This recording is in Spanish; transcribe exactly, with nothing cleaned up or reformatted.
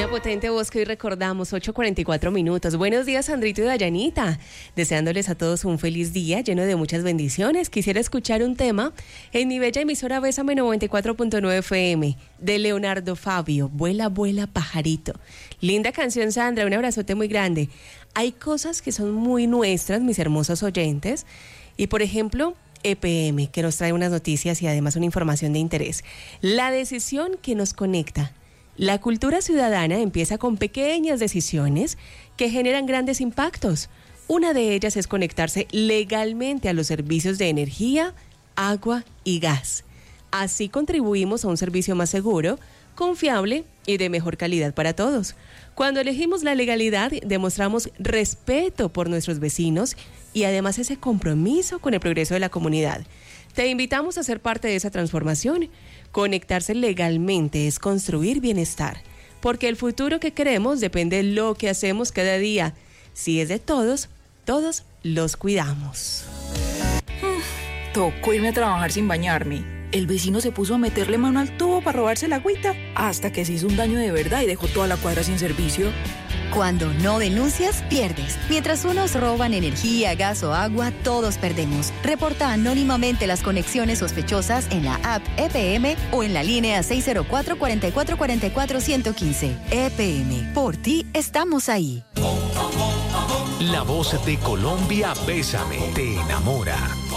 una potente voz que hoy recordamos, ocho cuarenta y cuatro minutos. Buenos días, Sandrito y Dayanita. Deseándoles a todos un feliz día lleno de muchas bendiciones. Quisiera escuchar un tema en mi bella emisora Bésame noventa y cuatro punto nueve F M de Leonardo Fabio. Vuela, vuela, pajarito. Linda canción, Sandra. Un abrazote muy grande. Hay cosas que son muy nuestras, mis hermosos oyentes. Y, por ejemplo, E P M, que nos trae unas noticias y además una información de interés. La decisión que nos conecta. La cultura ciudadana empieza con pequeñas decisiones que generan grandes impactos. Una de ellas es conectarse legalmente a los servicios de energía, agua y gas. Así contribuimos a un servicio más seguro, confiable y de mejor calidad para todos. Cuando elegimos la legalidad, demostramos respeto por nuestros vecinos y además ese compromiso con el progreso de la comunidad. Te invitamos a ser parte de esa transformación. Conectarse legalmente es construir bienestar, porque el futuro que queremos depende de lo que hacemos cada día. Si es de todos, todos los cuidamos. Mm, tocó irme a trabajar sin bañarme. El vecino se puso a meterle mano al tubo para robarse la agüita, hasta que se hizo un daño de verdad y dejó toda la cuadra sin servicio. Cuando no denuncias, pierdes. Mientras unos roban energía, gas o agua, todos perdemos. Reporta anónimamente las conexiones sospechosas en la app E P M o en la línea seis cero cuatro, cuatro cuatro cuatro cuatro, uno uno cinco. E P M, por ti estamos ahí. La voz de Colombia, Bésame, te enamora.